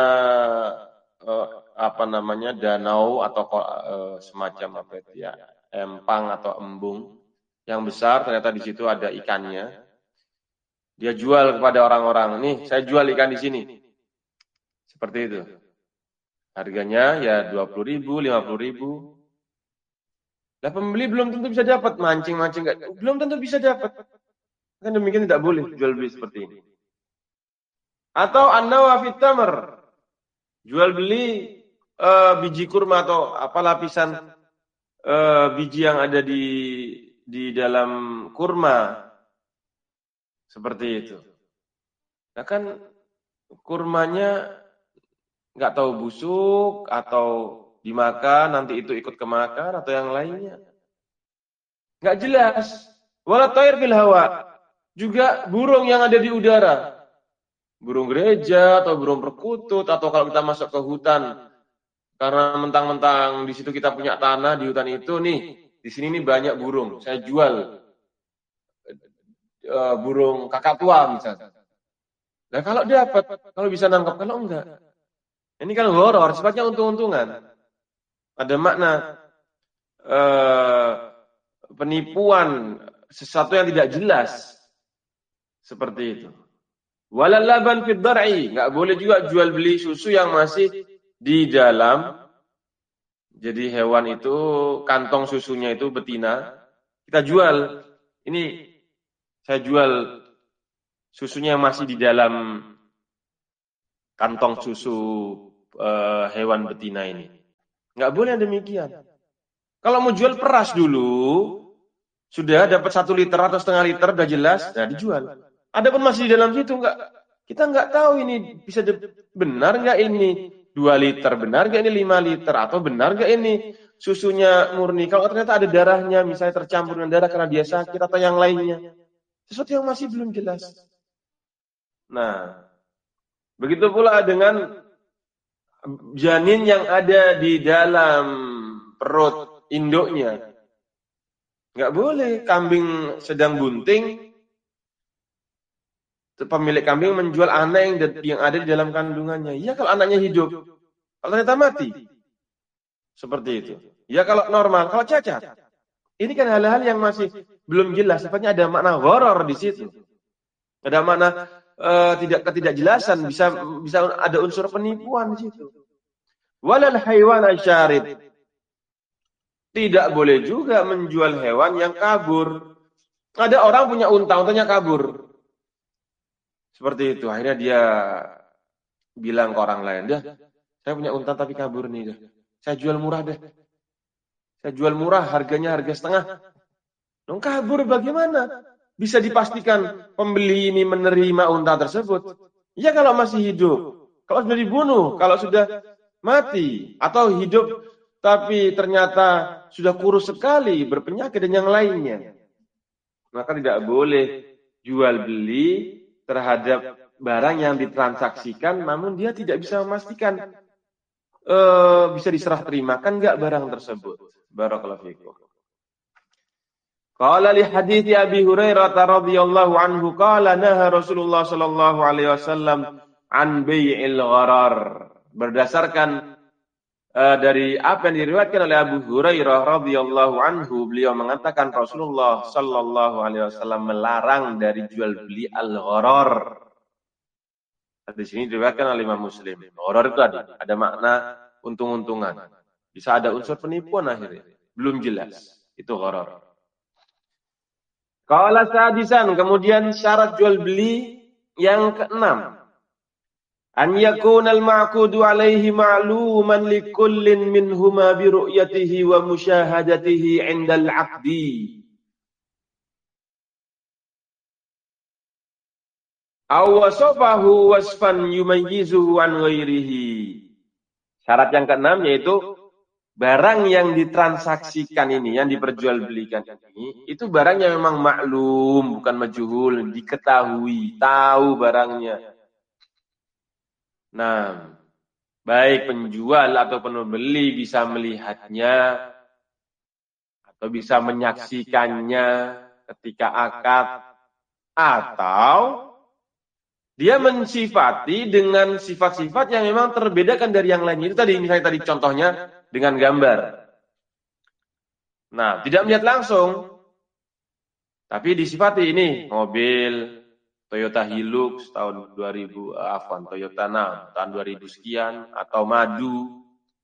danau atau semacam empang atau embung yang besar, ternyata di situ ada ikannya. Dia jual kepada orang-orang, nih saya jual ikan di sini. Seperti itu. Harganya ya 20.000, 50.000. Lah pembeli belum tentu bisa dapat, mancing-mancing belum tentu bisa dapat. Kan demikian tidak boleh jual beli seperti ini. Atau an-nawa fit tamr. Jual beli biji kurma atau lapisan biji yang ada di dalam kurma. Seperti itu. Nah kan kurmanya nggak tahu busuk atau dimakan, nanti itu ikut kemakan atau yang lainnya. Nggak jelas. Wala tayr fil hawa. Juga burung yang ada di udara. Burung gereja atau burung perkutut, atau kalau kita masuk ke hutan karena mentang-mentang di situ kita punya tanah di hutan itu nih, di sini nih banyak burung, saya jual burung kakak tua misalnya. Nah kalau dapat, kalau bisa nangkap, kalau enggak, ini kan horor, sifatnya untung-untungan. Ada makna penipuan, sesuatu yang tidak jelas, seperti itu. Walal laban fid dar'i, enggak boleh juga jual beli susu yang masih di dalam Jadi hewan itu kantong susunya itu betina, kita jual. Ini saya jual susunya yang masih di dalam kantong susu hewan betina ini. Nggak boleh demikian. Kalau mau jual peras dulu, sudah dapat 1 liter atau setengah liter, udah jelas, nah dijual. Adapun masih di dalam situ, kita nggak tahu ini bisa benar nggak ini 2 liter, benar nggak ini 5 liter, atau benar nggak ini susunya murni. Kalau ternyata ada darahnya, misalnya tercampur dengan darah karena dia sakit atau yang lainnya, sesuatu yang masih belum jelas. Nah, begitu pula dengan janin yang ada di dalam perut induknya. Nggak boleh kambing sedang bunting, pemilik kambing menjual anak yang ada di dalam kandungannya. Ya kalau anaknya hidup, kalau ternyata mati. Seperti itu. Ya kalau normal, kalau cacat. Ini kan hal-hal yang masih belum jelas. Sifatnya ada makna gharar di situ. Ada makna ketidakjelasan, bisa ada unsur penipuan di situ. Walal haywan asyarid. Tidak boleh juga menjual hewan yang kabur. Ada orang punya unta, untanya kabur. Seperti itu. Akhirnya dia bilang ke orang lain, "Dah, saya punya unta tapi kabur nih, dah. Saya jual murah deh. Saya jual murah, harganya harga setengah." Dong kabur bagaimana? Bisa dipastikan pembeli ini menerima unta tersebut? Ya kalau masih hidup. Kalau sudah dibunuh, kalau sudah mati atau hidup tapi ternyata sudah kurus sekali, berpenyakit dan yang lainnya, maka tidak boleh jual beli terhadap barang yang ditransaksikan, namun dia tidak bisa memastikan bisa diserah terimakan enggak barang tersebut. Barakallahu fikum. Qala li hadithi Abi Hurairah radhiyallahu anhu qala naha Rasulullah sallallahu alaihi wasallam an bai'il gharar. Berdasarkan dari apa yang diriwayatkan oleh Abu Hurairah radhiyallahu anhu, beliau mengatakan Rasulullah sallallahu alaihi wasallam melarang dari jual beli al-gharar. Di sini diriwayatkan oleh Imam Muslim. Gharar itu ada makna untung-untungan. Bisa ada unsur penipuan akhirnya. Belum jelas. Itu gharar. Qala sadisan, kemudian syarat jual beli yang keenam. An yakuna al-ma'qudu alaihi ma'luman likullin minhuma bi ru'yatihi wa musyahadatihi 'inda al-'aqdi. Aw wasafahu wasfan yumayyizuhu an ghairihi. Syarat yang keenam yaitu barang yang ditransaksikan ini, yang diperjualbelikan ini, itu barang yang memang maklum, bukan majhul, diketahui, tahu barangnya. Nah, baik penjual atau pembeli bisa melihatnya atau bisa menyaksikannya ketika akad, atau dia mensifati dengan sifat-sifat yang memang terbedakan dari yang lain. Itu tadi, misalnya tadi contohnya dengan gambar. Nah, tidak melihat langsung, tapi disifati ini mobil Toyota Hilux tahun 2000, Toyota tahun 2000 sekian, atau madu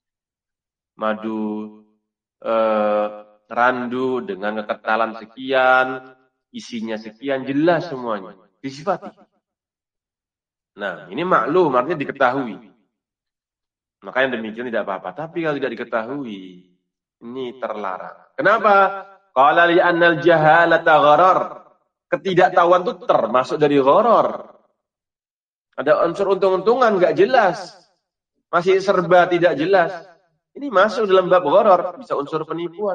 randu dengan kekentalan sekian, isinya sekian, jelas semuanya, disifati. Nah, ini maklum, artinya diketahui. Makanya demikian tidak apa-apa. Tapi kalau tidak diketahui, ini terlarang. Kenapa? Qala li annal jahalata gharar. Ketidaktahuan itu termasuk dari gharar. Ada unsur untung-untungan enggak jelas. Masih serba tidak jelas. Ini masuk dalam bab gharar, bisa unsur penipuan.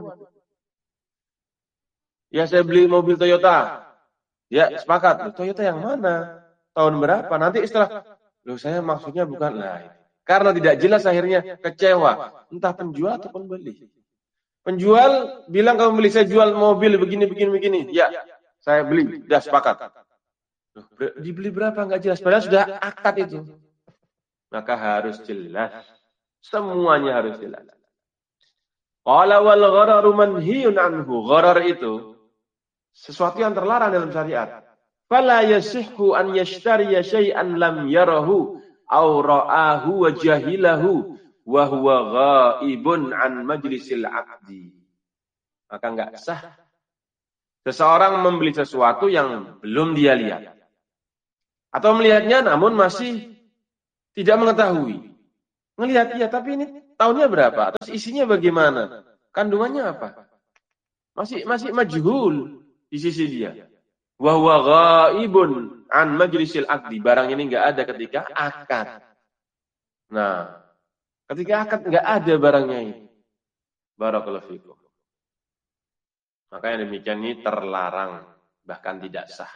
Ya, saya beli mobil Toyota. Ya, sepakat. Toyota yang mana? Tahun berapa? Nanti istilah, loh saya maksudnya bukan lain. Karena tidak jelas akhirnya kecewa. Entah penjual atau pembeli. Penjual bilang kalau beli saya jual mobil begini. Ya, saya beli. Sudah sepakat. Loh, dibeli berapa? Enggak jelas. Padahal sudah akad itu. Maka harus jelas. Semuanya harus jelas. Qala wal ghararu manhiyun anhu. Gharar itu sesuatu yang terlarang dalam syariat. Fala yasihhu an yashtariya syai'an lam yarahu aw ra'ahu wa jahilahu wa huwa ghaibun an majlisil 'aqdi. Maka enggak sah seseorang membeli sesuatu yang belum dia lihat. Atau melihatnya namun masih tidak mengetahui. Melihat iya, tapi ini tahunnya berapa? Terus isinya bagaimana? Kandungannya apa? Masih majhul di sisi dia. Wa huwa ghaibun an majlisil 'aqdi. Barang ini enggak ada ketika akad. Nah, ketika akad enggak ada barangnya ini. Barakallahu fikum. Maka yang demikian ini terlarang, bahkan tidak sah.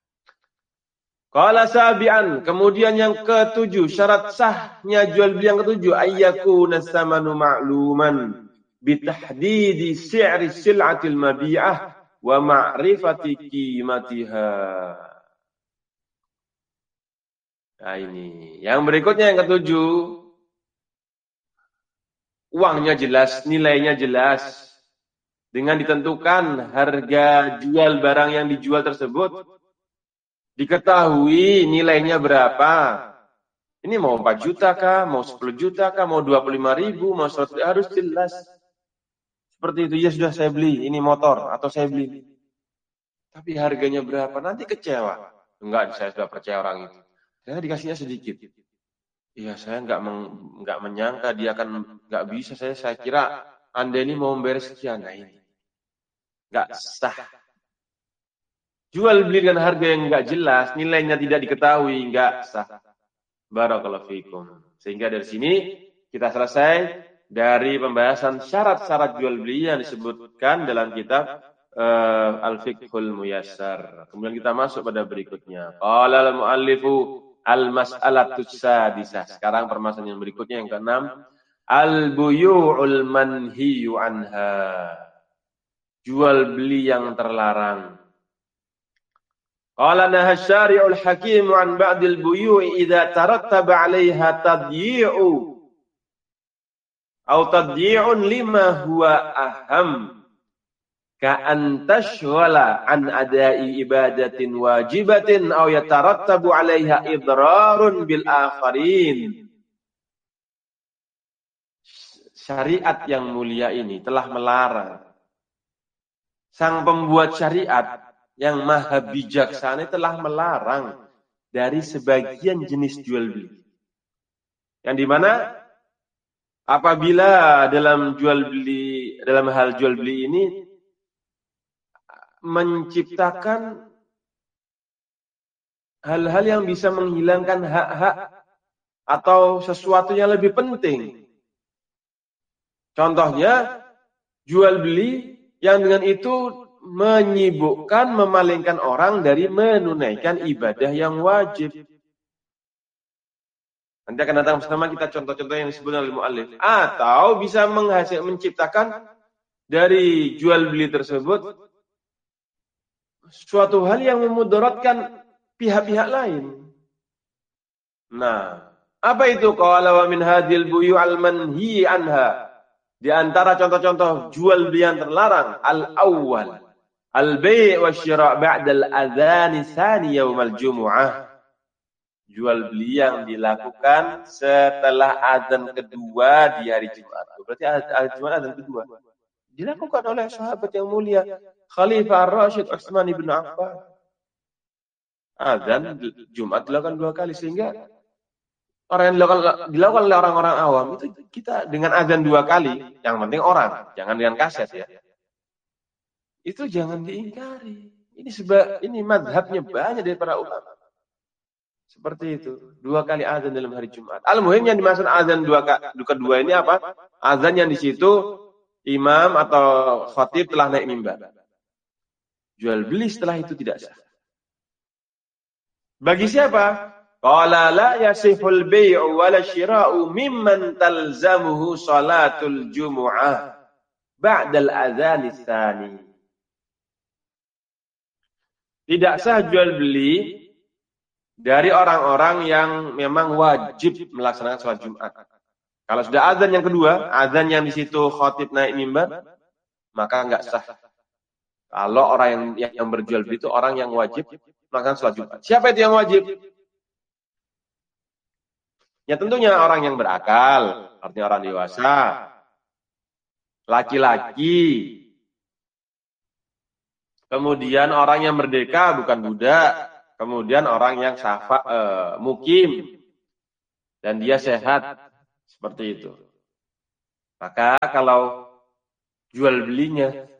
Qala sabi'an, kemudian yang ketujuh, syarat sahnya jual beli yang ketujuh, ayyakuna tsamanu ma'luman bitahdidi si'ri sil'atil mabi'ah wa ma'rifati qimatiha. Nah ini, yang berikutnya yang ketujuh, uangnya jelas, nilainya jelas. Dengan ditentukan harga jual barang yang dijual tersebut, diketahui nilainya berapa. Ini mau 4 juta kah, mau 10 juta kah, mau 25.000, mau 100, harus jelas. Seperti itu, ya sudah saya beli, ini motor, atau saya beli. Tapi harganya berapa, nanti kecewa. Enggak, saya sudah percaya orang itu. Saya dikasihnya sedikit. Iya, saya enggak menyangka dia akan enggak bisa. Saya kira Anda ini mau membayar sekian. Nah ini enggak sah. Jual beli dengan harga yang enggak jelas, nilainya tidak diketahui, enggak sah. Barakallahu fikum. Sehingga dari sini kita selesai dari pembahasan syarat-syarat jual beli yang disebutkan dalam kitab Al-Fiqhul Muyassar. Kemudian kita masuk pada berikutnya. Qala al-muallifu al-mas'alatus sadisah. Sekarang permasalahan yang berikutnya yang ke-6, al-buyu'ul manhiyu anha. Jual beli yang terlarang. Qala naha syari'ul hakim an ba'dil buyu'i idza tarattaba 'alaiha tadyi'u aw tadyi'un lima huwa aham ka'an tashghala an ada'i ibadatin wajibatin aw yatarattabu 'alaiha idrarun bil akharin. Syariat yang mulia ini telah melarang. Sang pembuat syariat yang maha bijaksana telah melarang dari sebagian jenis jual beli. Yang dimana apabila dalam hal jual beli ini menciptakan hal-hal yang bisa menghilangkan hak-hak atau sesuatu yang lebih penting. Contohnya jual beli yang dengan itu menyibukkan, memalingkan orang dari menunaikan ibadah yang wajib. Nanti akan datang bersama kita contoh-contoh yang disebut oleh mu'allif. Atau bisa menciptakan dari jual beli tersebut suatu hal yang memudaratkan pihak-pihak lain. Nah, apa itu? Qala wa min hadhil buyu'al manhi anha. Di antara contoh-contoh jual beli yang terlarang, al-awwal al-bai' wa syira' ba'da al-adzan tsani yaumal jumu'ah. Jual beli yang dilakukan setelah azan kedua di hari Jumat. Berarti hari Jumat azan kedua. Dilakukan oleh sahabat yang mulia, Khalifah Ar-Rasyid Utsman bin Affan. Azan Jumat dilakukan 2 kali, sehingga orang yang dilakukan oleh orang-orang awam itu kita dengan azan 2 kali, yang penting orang, jangan dengan kaset ya. Itu jangan diingkari. Ini mazhabnya banyak dari para ulama. Seperti itu, 2 kali azan dalam hari Jumat. Al-muhim yang dimaksud azan kedua ini apa? Azan yang di situ imam atau khatib telah naik mimbar. Jual beli setelah itu tidak sah. Bagi siapa? Qala la yasihul bai'u wala syira'u mimman talzamuhu salatul jumu'ah ba'dal adzan tsani. Tidak sah jual beli dari orang-orang yang memang wajib melaksanakan sholat Jumat. Kalau sudah azan yang kedua, azan yang di situ khatib naik mimbar, maka enggak sah. Kalau orang yang berjual beli itu orang yang wajib melaksanakan sholat Jumat. Siapa itu yang wajib? Ya tentunya orang yang berakal, artinya orang dewasa, laki-laki, kemudian orang yang merdeka bukan budak, kemudian orang yang mukim dan dia sehat, seperti itu. Maka kalau jual belinya